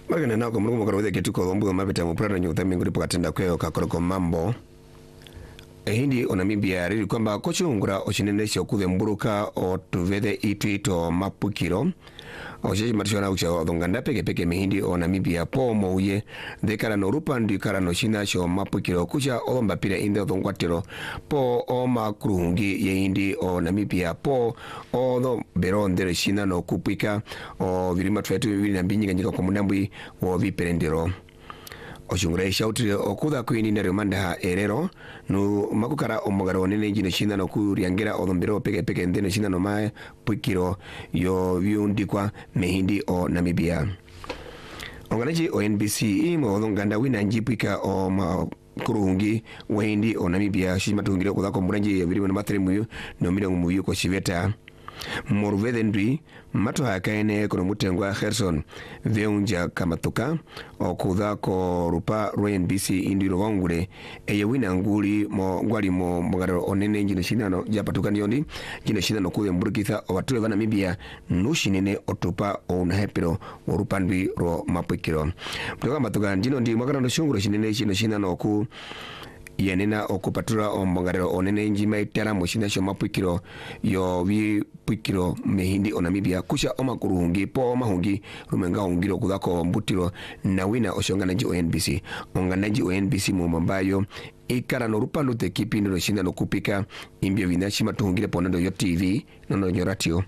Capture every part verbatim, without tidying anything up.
Magana nako mrumo kwa wede ketuko lombu mapita muprano nyuta minguri pakatenda kweo kakoroko mambo. Hindi onamibia riri kwamba kochungura ochinendesha okuve mburuka o tuvede itu ito mapukiro. Ochechi matishwana ucha odonganda peke peke mihindi onamibia po mouye. Dekara no rupandi kara no shina sho mapukiro kucha olomba pira inde odongwatiro. Po o makurungi ye hindi onamibia po odo bero ndere shina no kupika o virima tuetu vili na mbinyi kanyika kwa munambui o viperendero. Ochungura shautire okuda kwini nere manda erero no makukara omogaro nene jino shina no kuriangira odombero peke peke ndene shina no mae pukiro yo viundikwa mehindi o Namibia. Onganaji o N B C imo odonganda wina njipika o ma kurungi wehindi o Namibia shima tungire okuda ko muranji virimo na matre muyu no mire muyu ko shiveta. Moruvede ndui mato hakaene kono mutengwa Gerson veunja kamatuka okuda ko rupa ro N B C indiro wangure eye wina nguli mo ngwali mo mugaro onene njino shinano japatuka nyondi njino shinano kuwe mburukitha obatule bana Namibia nushinene otupa onahepero orupa ndui ro mapukiro mtoka matuka njino ndi mwakana no shunguro shinene njino shinano ku yenena okupatura ombangarero onene njima itara moshina sho mapukiro yo vi pukiro mehindi o Namibia kusha omakurungi po mahungi rumenga ungiro kudako mbutiro na wina oshongana ji O N B C ongana ji O N B C mumambayo ikara no rupando te kipi no shinda no kupika imbio vinashi matungire ponando yo T V no no radio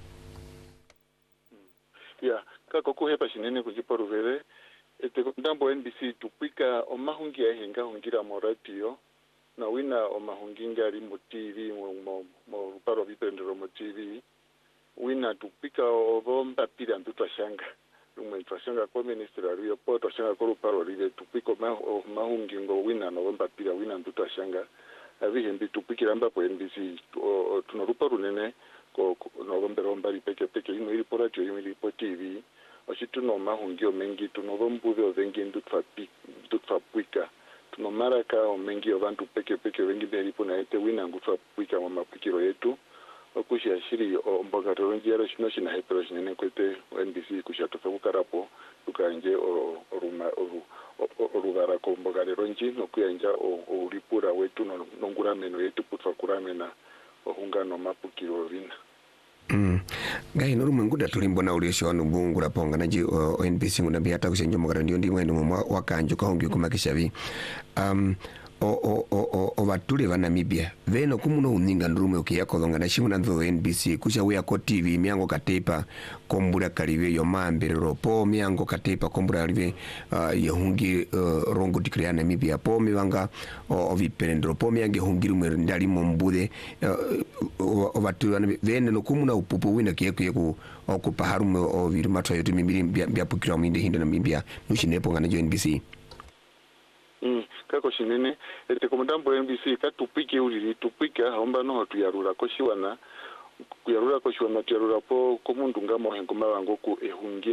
ya kako kuhepa shinene kujiporo vere ete ndambo O N B C tupika omahungi ya henga hungira mo radio na wina omahunginga ari mo T V mo mo mo paro vipendero mo T V wina tupika obomba pira ntutashanga lumwe twashanga ko minister ari po twashanga ko paro rive tupiko ma mahungingo wina no bomba pira wina ntutashanga abihembi tupikira mba po N B C tunarupa runene ko no bomba romba ripeke peke ino iri poradio ino iri po T V oshitu no mahungio mengi tunovombuve ovengi ndutfa ndutfa pwika no maraka o mengi abantu peke peke wengi beripo na ete wina ngutwa pwika mama pwikiro yetu okushi ashiri o mbogaro wengi yaro shino shina hepero shinene kwete N B C kushi atofa kukarapo tukanje o oruma oru orugara ko mbogare ronji no kuyanja o uripura wetu no nongura meno yetu putwa kuramena o hungano mapukiro vina. Mm. Gai no rumu nguda tulimbo na uliosho anu bungura ponga naji o N B C nguna biata kusenjo magara ndiyo ndi mwenu mwa wakanjo kahongi kumakishavi. Um, o o o o o batule va Namibia veno kumuno uninga ndurume ukiyakolonga na shimu nanzo N B C kusha wea ko T V miango katepa kombura kalive yo mambere po miango katepa kombura kalive uh, yahungi uh, rongo dikrea Namibia po miwanga o, o viperendro po miange hungiru mwendali mombude uh, o batule vene no kumuna upupu wina kiyeku yeku o kupaharume o virumato yotu mimiri mbia pukira mwinde hindo Namibia nushinepo ngana jo N B C. Mm, kako shinene ete komandambo N B C katupike uliri tupike haomba no tuyarura koshiwana kuyarura koshiwana tuyarura po komundu ngamo hengoma wango ku ehungi